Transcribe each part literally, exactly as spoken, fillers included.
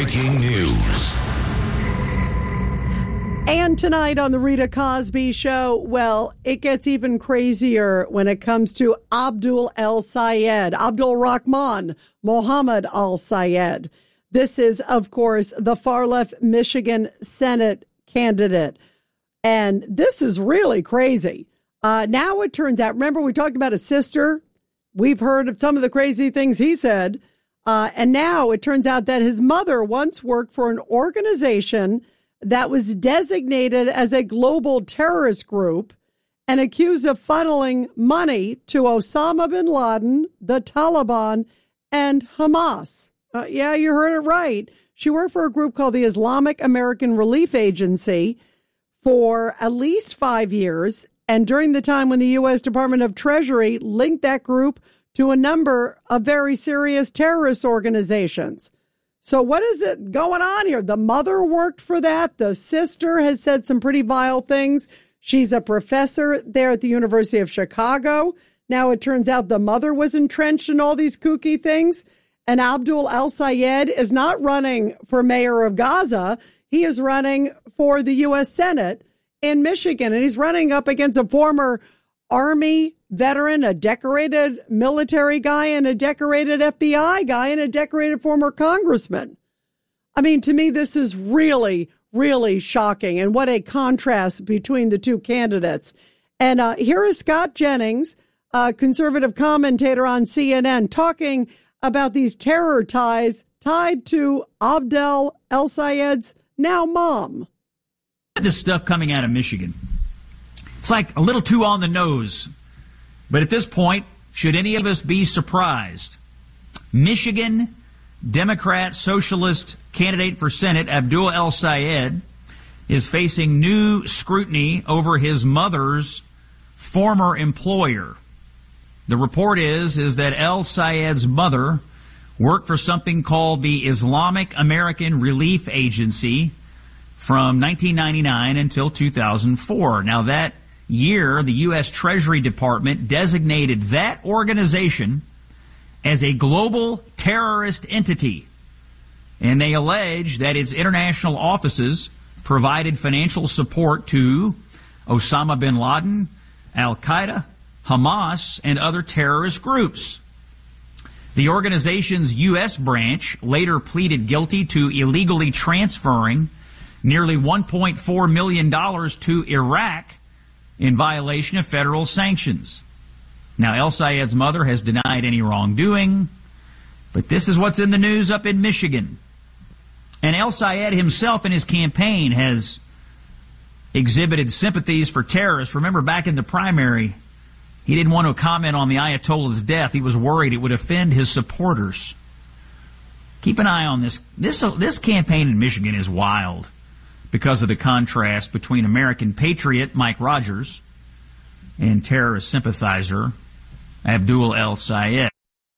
Breaking news. And tonight on the Rita Cosby Show, well, it gets even crazier when it comes to Abdul El-Sayed, Abdul Rahman Mohammed Al-Sayed. This is, of course, the far-left Michigan Senate candidate. And this is really crazy. Uh, now it turns out, remember we talked about his sister? We've heard of some of the crazy things he said. Uh, and now it turns out that his mother once worked for an organization that was designated as a global terrorist group and accused of funneling money to Osama bin Laden, the Taliban, and Hamas. Uh, yeah, you heard it right. She worked for a group called the Islamic American Relief Agency for at least five years. And during the time when the U S Department of Treasury linked that group to a number of very serious terrorist organizations. So what is it going on here? The mother worked for that. The sister has said some pretty vile things. She's a professor there at the University of Chicago. Now it turns out the mother was entrenched in all these kooky things. And Abdul El-Sayed is not running for mayor of Gaza. He is running for the U S Senate in Michigan. And he's running up against a former Army veteran, a decorated military guy, and a decorated F B I guy, and a decorated former congressman. I mean, to me, this is really, really shocking. And what a contrast between the two candidates. And uh, here is Scott Jennings, a conservative commentator on C N N, talking about these terror ties tied to Abdul El-Sayed's now mom. This stuff coming out of Michigan. It's like a little too on the nose. But at this point, should any of us be surprised? Michigan Democrat Socialist candidate for Senate Abdul El-Sayed is facing new scrutiny over his mother's former employer. The report is, is that El-Sayed's mother worked for something called the Islamic American Relief Agency from nineteen ninety-nine until two thousand four. Now that year, the U S Treasury Department designated that organization as a global terrorist entity. And they allege that its international offices provided financial support to Osama bin Laden, Al-Qaeda, Hamas, and other terrorist groups. The organization's U S branch later pleaded guilty to illegally transferring nearly one point four million dollars to Iraq in violation of federal sanctions. Now, El-Sayed's mother has denied any wrongdoing, but this is what's in the news up in Michigan. And El-Sayed himself in his campaign has exhibited sympathies for terrorists. Remember, back in the primary, he didn't want to comment on the Ayatollah's death. He was worried it would offend his supporters. Keep an eye on this. This, this campaign in Michigan is wild because of the contrast between American patriot Mike Rogers and terrorist sympathizer Abdul El-Sayed.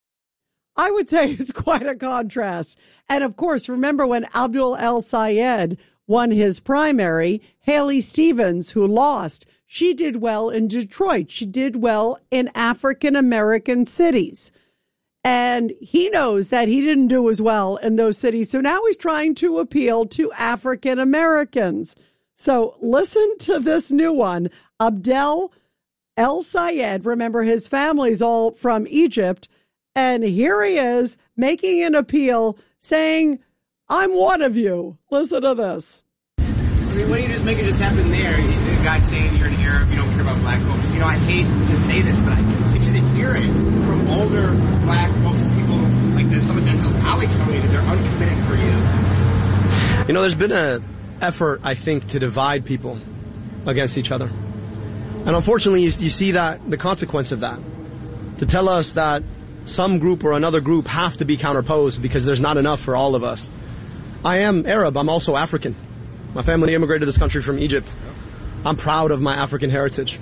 I would say it's quite a contrast. And of course, remember when Abdul El-Sayed won his primary, Haley Stevens, who lost, she did well in Detroit. She did well in African-American cities. And he knows that he didn't do as well in those cities. So now he's trying to appeal to African Americans. So listen to this new one. Abdul El-Sayed, remember his family's all from Egypt. And here he is making an appeal saying, I'm one of you. Listen to this. I mean, why don't you just make it just happen there? The guy saying you're an Arab, you don't care about black folks. You know, I hate to say this, but I continue to hear it from older black folks, people like this, some of Denzel's colleagues telling me that they're uncommitted for you. You know, there's been an effort, I think, to divide people against each other. And unfortunately, you, you see that the consequence of that. To tell us that some group or another group have to be counterposed because there's not enough for all of us. I am Arab. I'm also African. My family immigrated to this country from Egypt. I'm proud of my African heritage.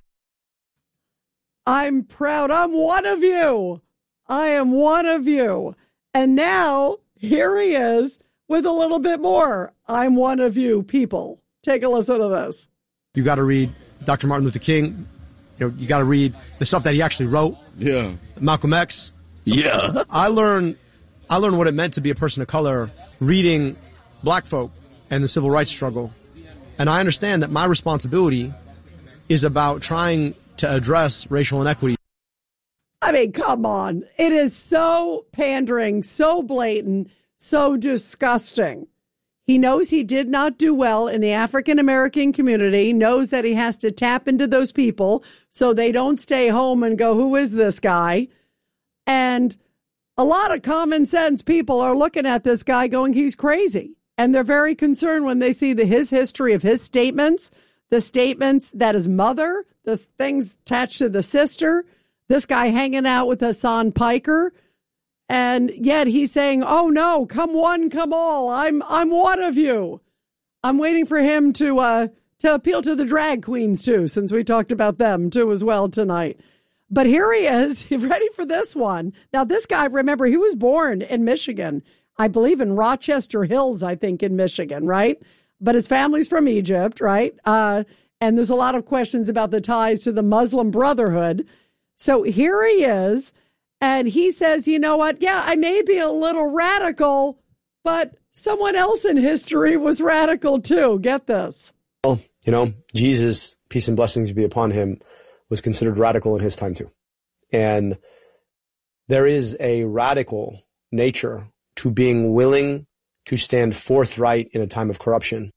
I'm proud. I'm one of you. I am one of you. And now here he is with a little bit more. I'm one of you people. Take a listen to this. You got to read Doctor Martin Luther King. You know, you got to read the stuff that he actually wrote. Yeah. Malcolm X. Yeah. I learned I learned what it meant to be a person of color reading black folk and the civil rights struggle. And I understand that my responsibility is about trying to address racial inequity. I mean, come on. It is so pandering, so blatant, so disgusting. He knows he did not do well in the African-American community, knows that he has to tap into those people so they don't stay home and go, who is this guy? And a lot of common sense people are looking at this guy going, he's crazy. And they're very concerned when they see the his history of his statements, the statements that his mother, the things attached to the sister, this guy hanging out with Hassan Piker. And yet he's saying, oh, no, come one, come all. I'm I'm one of you. I'm waiting for him to uh, to appeal to the drag queens, too, since we talked about them, too, as well tonight. But here he is, ready for this one. Now, this guy, remember, he was born in Michigan, I believe in Rochester Hills, I think, in Michigan, right? But his family's from Egypt, right? Uh, and there's a lot of questions about the ties to the Muslim Brotherhood. So here he is. And he says, you know what? Yeah, I may be a little radical, but someone else in history was radical too. Get this. Well, you know, Jesus, peace and blessings be upon him, was considered radical in his time too. And there is a radical nature to being willing to stand forthright in a time of corruption.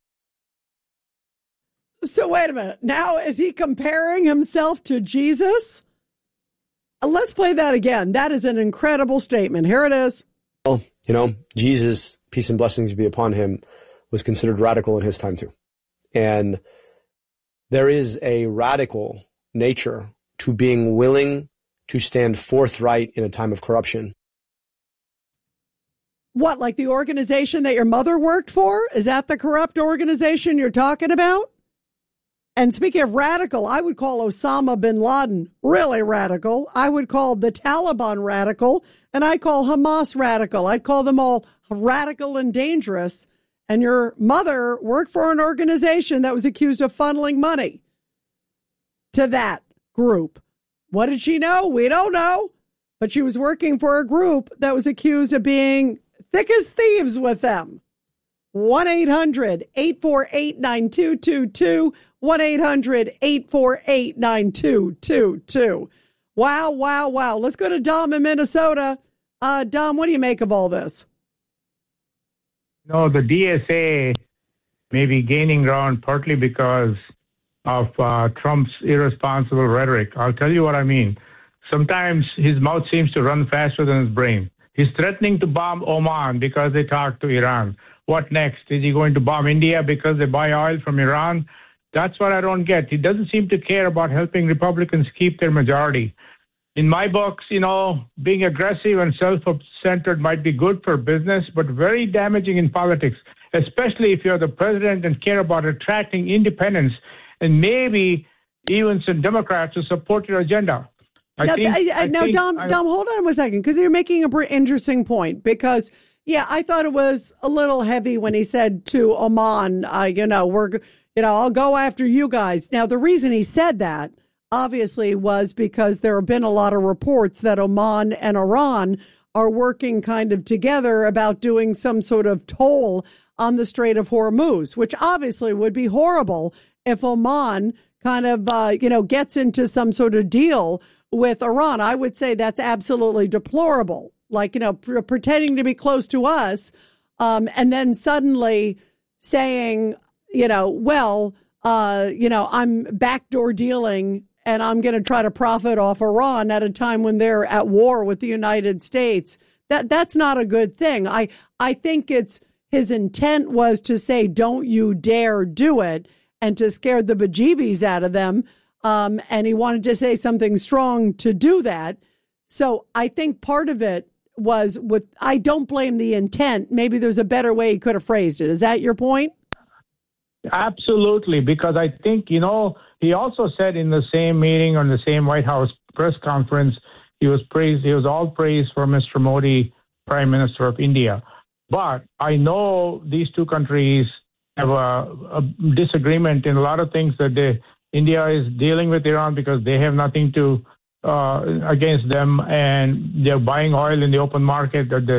So wait a minute. Now, is he comparing himself to Jesus? Let's play that again. That is an incredible statement. Here it is. Well, you know, Jesus, peace and blessings be upon him, was considered radical in his time too. And there is a radical nature to being willing to stand forthright in a time of corruption. What, like the organization that your mother worked for? Is that the corrupt organization you're talking about? And speaking of radical, I would call Osama bin Laden really radical. I would call the Taliban radical, and I call Hamas radical. I'd call them all radical and dangerous. And your mother worked for an organization that was accused of funneling money to that group. What did she know? We don't know. But she was working for a group that was accused of being thick as thieves with them. one eight hundred eight four eight nine two two two. one eight hundred eight four eight nine two two two. Wow, wow, wow. Let's go to Dom in Minnesota. Uh, Dom, what do you make of all this? No, the D S A may be gaining ground partly because of uh, Trump's irresponsible rhetoric. I'll tell you what I mean. Sometimes his mouth seems to run faster than his brain. He's threatening to bomb Oman because they talked to Iran. What next? Is he going to bomb India because they buy oil from Iran? That's what I don't get. He doesn't seem to care about helping Republicans keep their majority. In my books, you know, being aggressive and self-centered might be good for business, but very damaging in politics, especially if you're the president and care about attracting independents and maybe even some Democrats to support your agenda. I now, think, I, I, I now think Dom, I, Dom, hold on one second, because you're making an interesting point. Because, yeah, I thought it was a little heavy when he said to Oman, uh, you know, we're, you know, I'll go after you guys. Now, the reason he said that, obviously, was because there have been a lot of reports that Oman and Iran are working kind of together about doing some sort of toll on the Strait of Hormuz, which obviously would be horrible if Oman kind of, uh, you know, gets into some sort of deal with Iran. I would say that's absolutely deplorable. Like, you know, pre- pretending to be close to us, um, and then suddenly saying, you know, well, uh, you know, I'm backdoor dealing and I'm going to try to profit off Iran at a time when they're at war with the United States. That that's not a good thing. I I think it's his intent was to say, don't you dare do it, and to scare the bejeebies out of them. Um, and he wanted to say something strong to do that. So I think part of it was with, I don't blame the intent. Maybe there's a better way he could have phrased it. Is that your point? Absolutely, because I think, you know, he also said in the same meeting on the same White House press conference, he was praised, he was all praise for Mister Modi, Prime Minister of India. But I know these two countries have a, a disagreement in a lot of things that they, India is dealing with Iran because they have nothing to uh, against them, and they're buying oil in the open market that the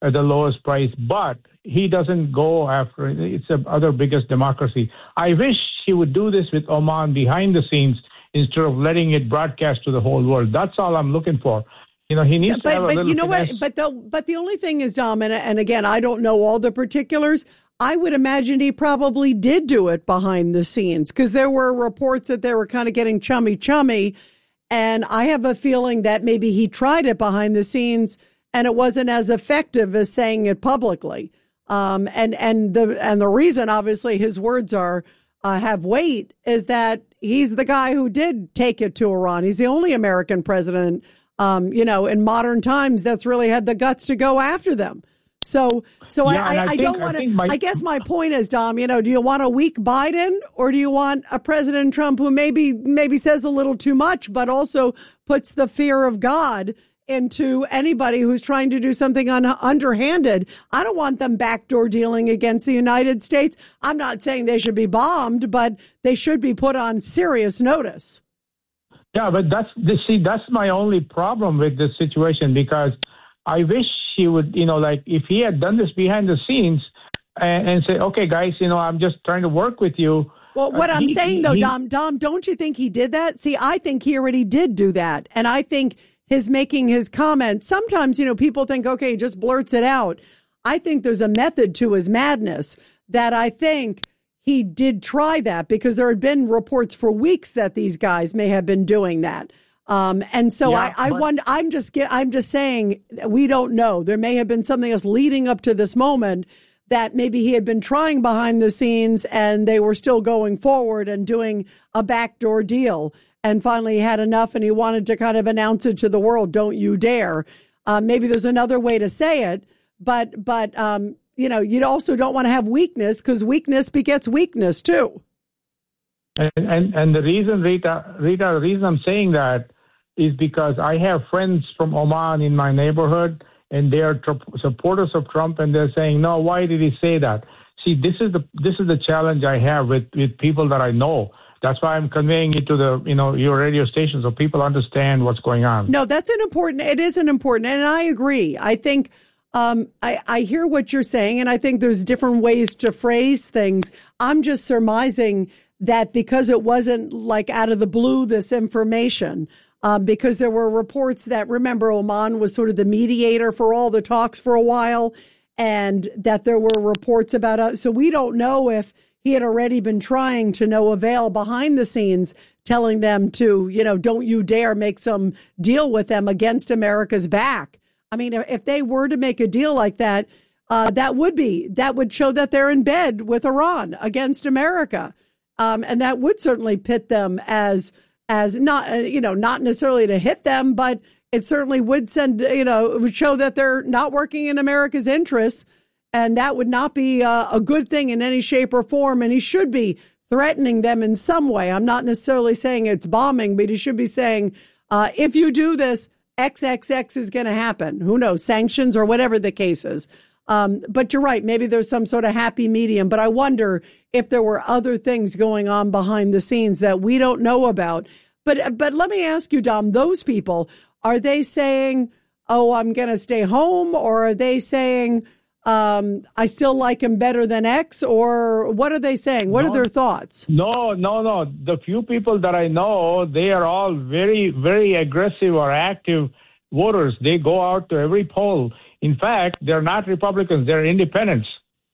at the lowest price, but he doesn't go after it. It's the other biggest democracy. I wish he would do this with Oman behind the scenes instead of letting it broadcast to the whole world. That's all I'm looking for. You know, he needs but, to have a but little you know finesse. what? But the but the only thing is, Dom, and, and again, I don't know all the particulars. I would imagine he probably did do it behind the scenes because there were reports that they were kind of getting chummy chummy. And I have a feeling that maybe he tried it behind the scenes and it wasn't as effective as saying it publicly. Um, and, and the, and the reason obviously his words are, uh, have weight is that he's the guy who did take it to Iran. He's the only American president, um, you know, in modern times that's really had the guts to go after them. So, so Yeah, I, and I, I I think- don't I want think to, my- I guess my point is, Dom, you know, do you want a weak Biden or do you want a President Trump who maybe, maybe says a little too much, but also puts the fear of God into anybody who's trying to do something un- underhanded? I don't want them backdoor dealing against the United States. I'm not saying they should be bombed, but they should be put on serious notice. Yeah, but that's the see. That's my only problem with this situation because I wish he would, you know, like if he had done this behind the scenes and, and say, okay, guys, you know, I'm just trying to work with you. Well, what Uh, I'm he- saying, though, he- Dom, Dom, don't you think he did that? See, I think he already did do that. And I think his making his comments, sometimes, you know, people think, okay, he just blurts it out. I think there's a method to his madness that I think he did try that because there had been reports for weeks that these guys may have been doing that. Um, and so Yeah, I, I but- wonder, I'm just, get, I'm just saying we don't know. There may have been something else leading up to this moment that maybe he had been trying behind the scenes and they were still going forward and doing a backdoor deal. And finally he had enough and he wanted to kind of announce it to the world. Don't you dare. Uh, maybe there's another way to say it, but, but, um, you know, you also don't want to have weakness because weakness begets weakness too. And, and and the reason, Rita, Rita, the reason I'm saying that is because I have friends from Oman in my neighborhood, and they are tr- supporters of Trump, and they're saying, no, why did he say that? See, this is the this is the challenge I have with, with people that I know. That's why I'm conveying it to the, you know, your radio station so people understand what's going on. No, that's an important, it is an important, and I agree. I think, um, I, I hear what you're saying, and I think there's different ways to phrase things. I'm just surmising that because it wasn't like out of the blue, this information, um, because there were reports that, remember, Oman was sort of the mediator for all the talks for a while, and that there were reports about us. So we don't know if he had already been trying to no avail behind the scenes, telling them to, you know, don't you dare make some deal with them against America's back. I mean, if they were to make a deal like that, uh, that would be, that would show that they're in bed with Iran against America. Um, and that would certainly pit them as, as not, uh, you know, not necessarily to hit them, but it certainly would send, you know, it would show that they're not working in America's interests. And that would not be a, a good thing in any shape or form. And he should be threatening them in some way. I'm not necessarily saying it's bombing, but he should be saying, uh, if you do this, X X X is going to happen. Who knows, sanctions or whatever the case is. Um, but you're right. Maybe there's some sort of happy medium. But I wonder if there were other things going on behind the scenes that we don't know about. But but let me ask you, Dom, those people, are they saying, oh, I'm going to stay home? Or are they saying, um, I still like him better than X? Or what are they saying? What No. are their thoughts? No, no, no. The few people that I know, they are all very, very aggressive or active voters. They go out to every poll. In fact, they're not Republicans, they're independents.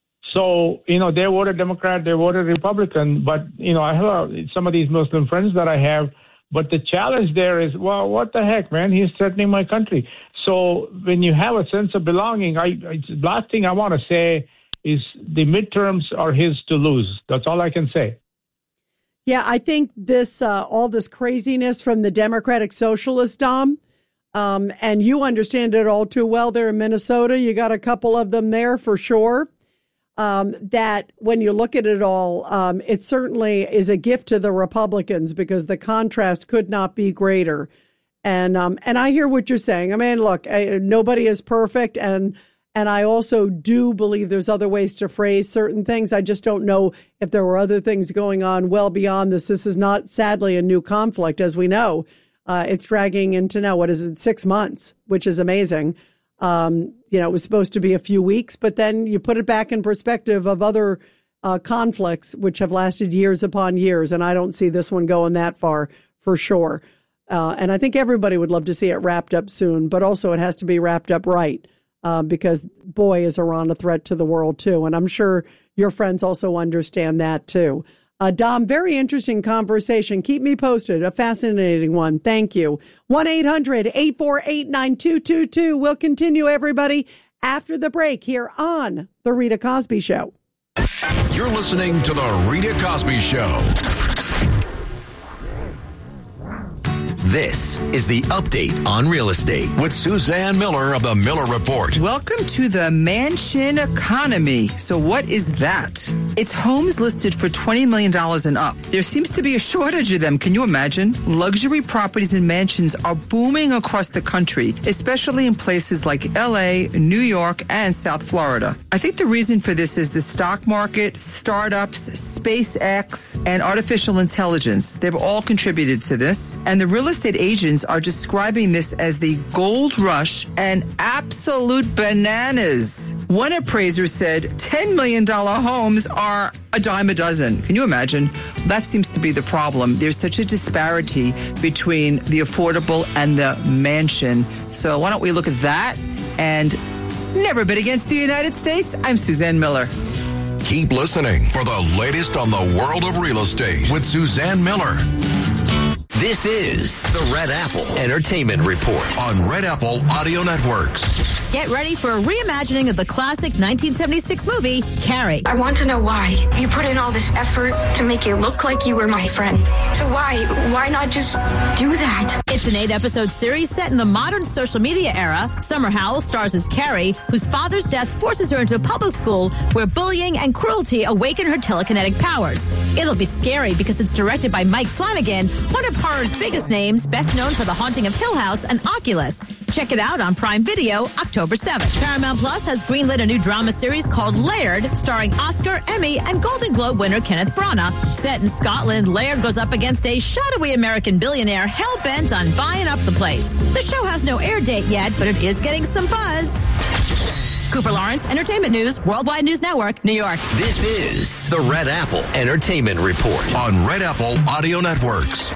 So, you know, they voted Democrat, they voted Republican. But, you know, I have uh, some of these Muslim friends that I have. But the challenge there is, well, what the heck, man? He's threatening my country. So when you have a sense of belonging, I, I last thing I want to say is the midterms are his to lose. That's all I can say. Yeah, I think this, uh, all this craziness from the Democratic Socialists, Dom, um, and you understand it all too well there in Minnesota. You got a couple of them there for sure. Um, that when you look at it all, um, it certainly is a gift to the Republicans because the contrast could not be greater. And um, and I hear what you're saying. I mean, look, I, nobody is perfect, and and I also do believe there's other ways to phrase certain things. I just don't know if there were other things going on well beyond this. This is not, sadly, a new conflict, as we know. Uh, it's dragging into now, what is it, six months, which is amazing. Um, you know, it was supposed to be a few weeks, but then you put it back in perspective of other uh, conflicts, which have lasted years upon years. And I don't see this one going that far for sure. Uh, and I think everybody would love to see it wrapped up soon, but also it has to be wrapped up right. Uh, because boy, is Iran a threat to the world too. And I'm sure your friends also understand that too. Uh, Dom, very interesting conversation. Keep me posted. A fascinating one. Thank you. one eight hundred eight four eight nine two two two. We'll continue, everybody, after the break here on The Rita Cosby Show. You're listening to The Rita Cosby Show. This is the update on real estate with Suzanne Miller of the Miller Report. Welcome to the mansion economy. So what is that? It's homes listed for twenty million dollars and up. There seems to be a shortage of them. Can you imagine? Luxury properties and mansions are booming across the country, especially in places like L A, New York, and South Florida. I think the reason for this is the stock market, startups, SpaceX, and artificial intelligence. They've all contributed to this. And the real estate agents are describing this as the gold rush and absolute bananas. One appraiser said ten million dollars homes are a dime a dozen. Can you imagine? That seems to be the problem. There's such a disparity between the affordable and the mansion. So why don't we look at that and never bid against the United States? I'm Suzanne Miller. Keep listening for the latest on the world of real estate with Suzanne Miller. This is the Red Apple Entertainment Report on Red Apple Audio Networks. Get ready for a reimagining of the classic nineteen seventy-six movie, Carrie. I want to know why. You put in all this effort to make it look like you were my friend. So why? Why not just do that? It's an eight-episode series set in the modern social media era. Summer Howell stars as Carrie, whose father's death forces her into a public school where bullying and cruelty awaken her telekinetic powers. It'll be scary because it's directed by Mike Flanagan, one of horror's biggest names, best known for The Haunting of Hill House and Oculus. Check it out on Prime Video October seventh. Paramount Plus has greenlit a new drama series called Laird, starring Oscar, Emmy, and Golden Globe winner Kenneth Branagh. Set in Scotland, Laird goes up against a shadowy American billionaire hell-bent on buying up the place. The show has no air date yet, but it is getting some buzz. Cooper Lawrence, Entertainment News, Worldwide News Network, New York. This is the Red Apple Entertainment Report on Red Apple Audio Networks.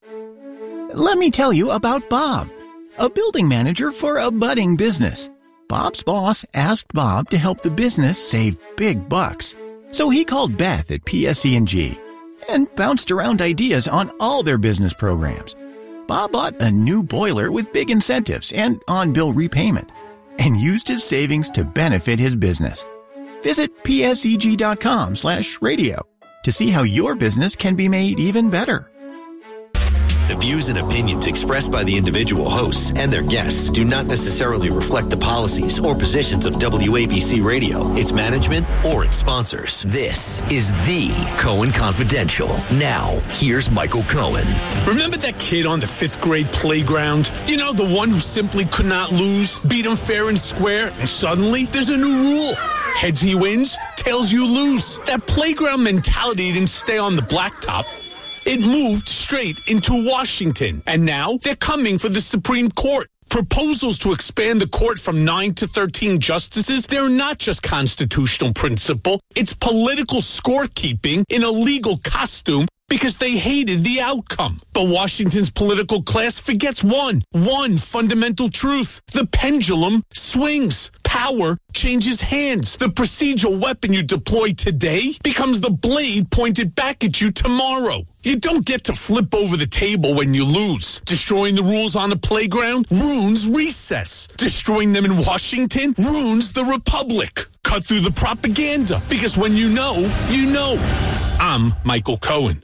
Let me tell you about Bob, a building manager for a budding business. Bob's boss asked Bob to help the business save big bucks. So he called Beth at P S E and G and bounced around ideas on all their business programs. Bob bought a new boiler with big incentives and on-bill repayment and used his savings to benefit his business. Visit pseg.com slash radio to see how your business can be made even better. The views and opinions expressed by the individual hosts and their guests do not necessarily reflect the policies or positions of W A B C Radio, its management, or its sponsors. This is the Cohen Confidential. Now, here's Michael Cohen. Remember that kid on the fifth grade playground? You know, the one who simply could not lose, beat him fair and square, and suddenly there's a new rule. Heads he wins, tails you lose. That playground mentality didn't stay on the blacktop. It moved straight into Washington, and now they're coming for the Supreme Court. Proposals to expand the court from nine to thirteen justices, they're not just constitutional principle. It's political scorekeeping in a legal costume because they hated the outcome. But Washington's political class forgets one, one fundamental truth. The pendulum swings. Power changes hands. The procedural weapon you deploy today becomes the blade pointed back at you tomorrow. You don't get to flip over the table when you lose. Destroying the rules on the playground ruins recess. Destroying them in Washington ruins the republic. Cut through the propaganda, because when you know, you know. I'm Michael Cohen.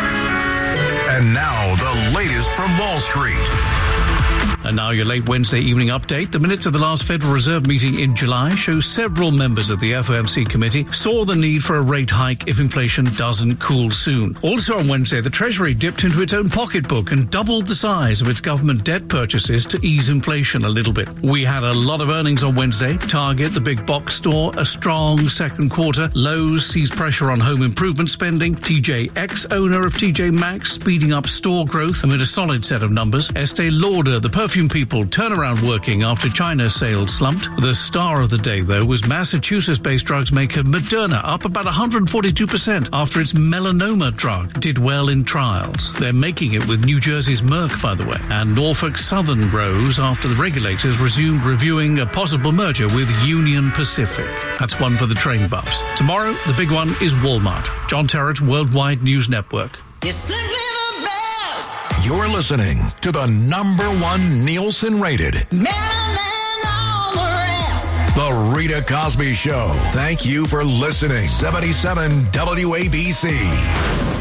And now, the latest from Wall Street. And now your late Wednesday evening update. The minutes of the last Federal Reserve meeting in July show several members of the F O M C committee saw the need for a rate hike if inflation doesn't cool soon. Also on Wednesday, the Treasury dipped into its own pocketbook and doubled the size of its government debt purchases to ease inflation a little bit. We had a lot of earnings on Wednesday. Target, the big box store, a strong second quarter. Lowe's sees pressure on home improvement spending. T J X, owner of T J Maxx, speeding up store growth amid a solid set of numbers. Estee Lauder, the perfume perfume people turn around working after China's sales slumped. The star of the day, though, was Massachusetts-based drugs maker Moderna, up about one hundred forty-two percent after its melanoma drug did well in trials. They're making it with New Jersey's Merck, by the way. And Norfolk Southern rose after the regulators resumed reviewing a possible merger with Union Pacific. That's one for the train buffs. Tomorrow, the big one is Walmart. John Terrett, Worldwide News Network. You're listening to the number one Nielsen-rated The Rita Cosby Show. Thank you for listening. seventy-seven W A B C.